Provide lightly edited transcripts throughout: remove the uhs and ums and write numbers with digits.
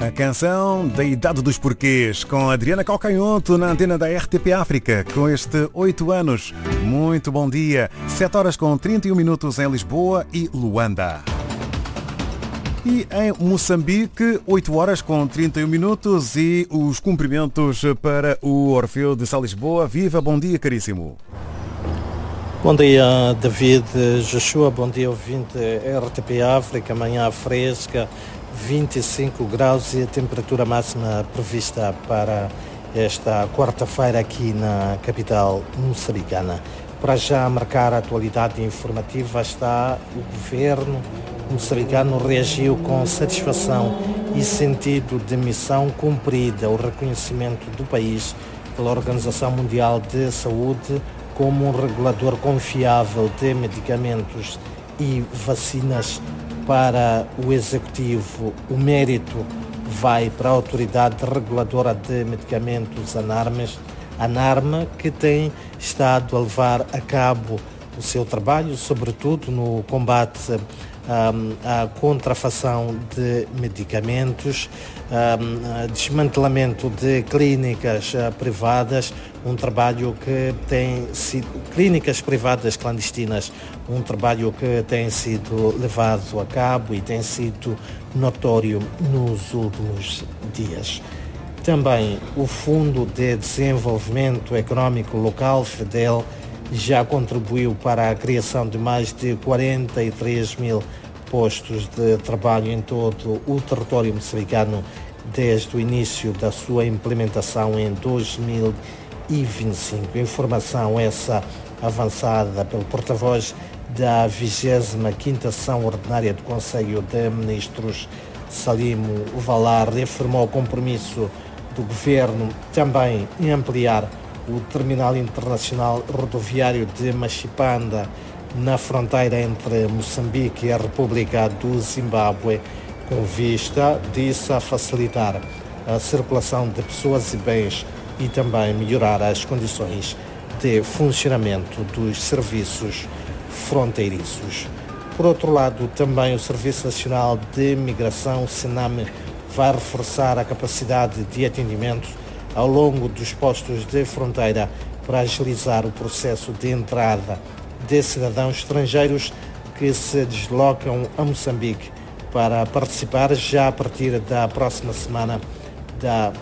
A canção da Idade dos Porquês, com Adriana Calcanhoto na antena da RTP África, com este 8 anos. Muito bom dia. 7 horas com 31 minutos em Lisboa e Luanda. E em Moçambique, 8 horas com 31 minutos e os cumprimentos para o Orfeu de Sá Lisboa. Viva, bom dia, caríssimo. Bom dia, David, Joshua, bom dia, ouvinte RTP África, manhã fresca, 25 graus e a temperatura máxima prevista para esta quarta-feira aqui na capital moçambicana. Para já marcar a atualidade informativa está o governo moçambicano reagiu com satisfação e sentido de missão cumprida, o reconhecimento do país pela Organização Mundial de Saúde como um regulador confiável de medicamentos e vacinas. Para o Executivo, o mérito vai para a Autoridade Reguladora de Medicamentos, ANARMA, que tem estado a levar a cabo o seu trabalho, sobretudo no combate à contrafação de medicamentos, desmantelamento de clínicas privadas, um trabalho que tem sido, clínicas privadas clandestinas, um trabalho que tem sido levado a cabo e tem sido notório nos últimos dias. Também o Fundo de Desenvolvimento Econômico Local, FEDEL, já contribuiu para a criação de mais de 43 mil postos de trabalho em todo o território moçambicano desde o início da sua implementação em 2025. Informação essa avançada pelo porta-voz da 25ª Sessão Ordinária do Conselho de Ministros, Salimo Valar, reafirmou o compromisso do Governo também em ampliar o terminal internacional rodoviário de Machipanda, na fronteira entre Moçambique e a República do Zimbábue, com vista, disse, a facilitar a circulação de pessoas e bens e também melhorar as condições de funcionamento dos serviços fronteiriços. Por outro lado, também o Serviço Nacional de Migração, SENAMI, vai reforçar a capacidade de atendimento ao longo dos postos de fronteira para agilizar o processo de entrada de cidadãos estrangeiros que se deslocam a Moçambique para participar já a partir da próxima semana da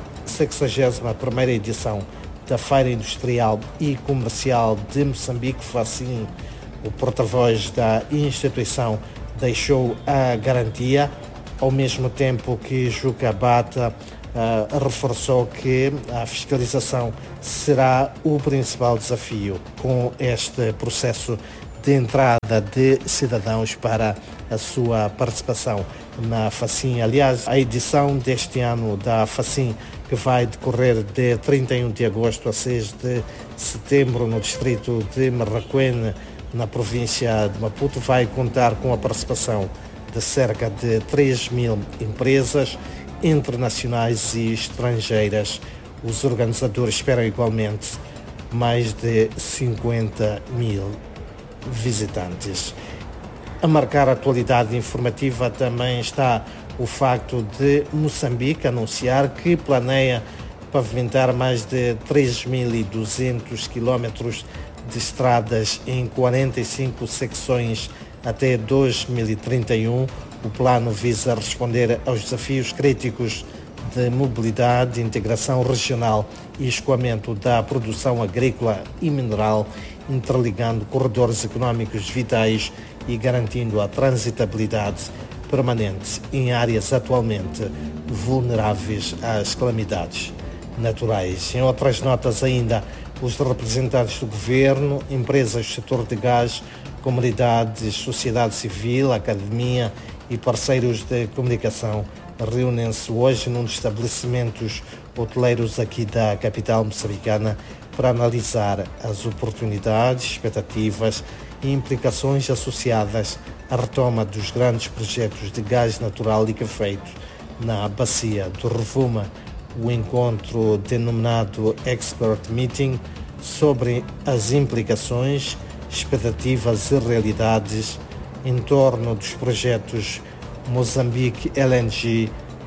61ª edição da Feira Industrial e Comercial de Moçambique. Assim, o porta-voz da instituição deixou a garantia, ao mesmo tempo que Juca Bata reforçou que a fiscalização será o principal desafio com este processo de entrada de cidadãos para a sua participação na FACIM. Aliás, a edição deste ano da FACIM, que vai decorrer de 31 de agosto a 6 de setembro no distrito de Marraquene, na província de Maputo, vai contar com a participação de cerca de 3 mil empresas internacionais e estrangeiras. Os organizadores esperam igualmente mais de 50 mil visitantes. A marcar a atualidade informativa também está o facto de Moçambique anunciar que planeia pavimentar mais de 3.200 quilómetros de estradas em 45 secções até 2031. O plano visa responder aos desafios críticos de mobilidade, integração regional e escoamento da produção agrícola e mineral, interligando corredores econômicos vitais e garantindo a transitabilidade permanente em áreas atualmente vulneráveis às calamidades naturais. Em outras notas ainda, os representantes do governo, empresas do setor de gás, comunidades, sociedade civil, academia e parceiros de comunicação reúnem-se hoje num dos estabelecimentos hoteleiros aqui da capital moçambicana para analisar as oportunidades, expectativas e implicações associadas à retoma dos grandes projetos de gás natural liquefeito na bacia do Rovuma. O encontro denominado Expert Meeting sobre as implicações, expectativas e realidades em torno dos projetos Moçambique LNG,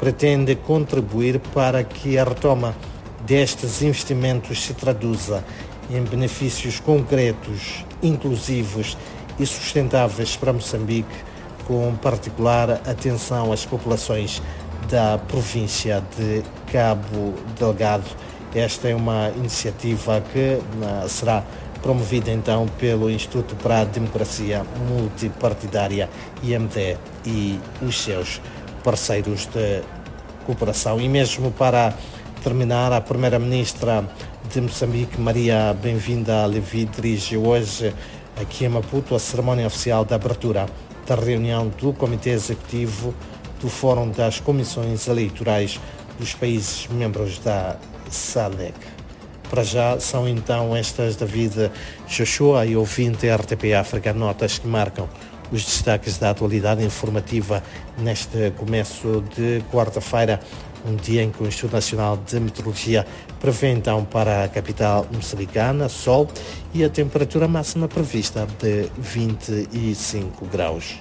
pretende contribuir para que a retoma destes investimentos se traduza em benefícios concretos, inclusivos e sustentáveis para Moçambique, com particular atenção às populações da província de Cabo Delgado. Esta é uma iniciativa que será promovida então pelo Instituto para a Democracia Multipartidária, IMD, e os seus parceiros de cooperação. E mesmo para terminar, a Primeira-Ministra de Moçambique, Maria Bem-vinda Levi, dirige hoje aqui em Maputo a cerimónia oficial da abertura da reunião do Comitê Executivo do Fórum das Comissões Eleitorais dos países membros da SADC. Para já são então estas, David Joshua e ouvinte RTP África, notas que marcam os destaques da atualidade informativa neste começo de quarta-feira, um dia em que o Instituto Nacional de Meteorologia prevê então para a capital moçambicana sol e a temperatura máxima prevista de 25 graus.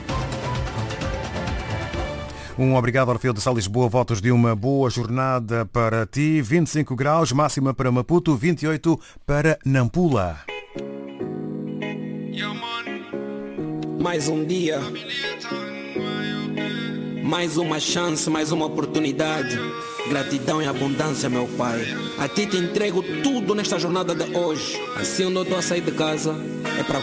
Um obrigado, Orfeu de Sá, Lisboa. Votos de uma boa jornada para ti. 25 graus, máxima para Maputo, 28 para Nampula. Mais um dia, mais uma chance, mais uma oportunidade. Gratidão e abundância, meu Pai. A ti te entrego tudo nesta jornada de hoje. Assim onde eu estou a sair de casa,